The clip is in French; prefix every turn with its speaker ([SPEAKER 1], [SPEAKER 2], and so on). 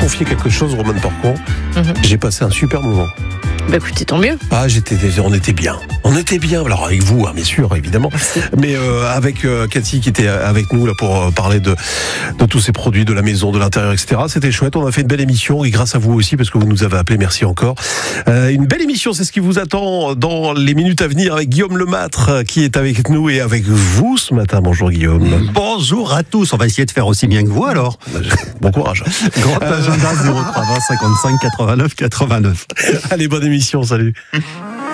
[SPEAKER 1] confier quelque chose, Roman Porcon. J'ai passé un super moment.
[SPEAKER 2] Bah écoutez, tant mieux.
[SPEAKER 1] Ah, on était bien. On était bien. Alors avec vous, bien sûr, évidemment. Mais avec Cathy qui était avec nous là pour parler de tous ces produits, de la maison, de l'intérieur, etc. C'était chouette. On a fait une belle émission et grâce à vous aussi parce que vous nous avez appelé. Merci encore. Une belle émission, c'est ce qui vous attend dans les minutes à venir avec Guillaume Lemâtre qui est avec nous et avec vous ce matin. Bonjour Guillaume.
[SPEAKER 3] Bonjour à tous. On va essayer de faire aussi bien que vous alors.
[SPEAKER 1] Bon courage.
[SPEAKER 3] Grand agenda 03 20 55 89 89.
[SPEAKER 1] Allez, bonne émission. Salut.